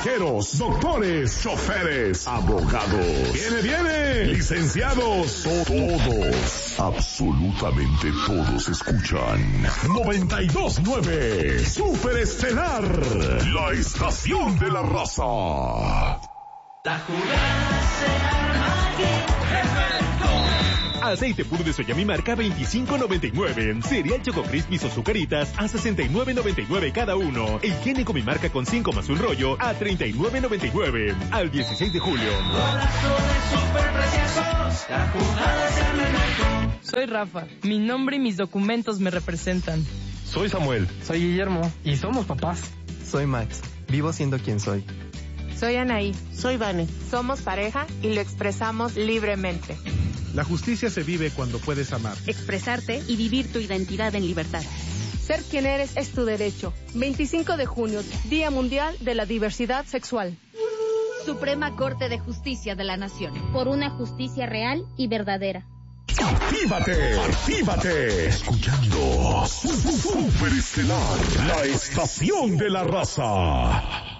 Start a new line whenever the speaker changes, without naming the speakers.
Arqueros, doctores, choferes, abogados. ¡Viene! Licenciados, todos, absolutamente todos escuchan 92.9 Super Estelar, la estación de la raza.
La jugada se arma aquí.
Aceite puro de soya mi marca $25.99. Cereal Choco Crispies o Zucaritas a $69.99 cada uno. E higiénico mi marca con 5 más un rollo a $39.99. Al 16 de julio.
Corazones súper preciosos. La jugada se arma aquí.
Soy Rafa. Mi nombre y mis documentos me representan.
Soy Samuel.
Soy Guillermo. Y somos papás.
Soy Max. Vivo siendo quien soy.
Soy Anaí.
Soy Vane.
Somos pareja y lo expresamos libremente.
La justicia se vive cuando puedes amar.
Expresarte y vivir tu identidad en libertad.
Ser quien eres es tu derecho. 25 de junio, Día Mundial de la Diversidad Sexual.
Suprema Corte de Justicia de la Nación. Por una justicia real y verdadera.
¡Actívate! Escuchando Super Estelar, la estación de la raza.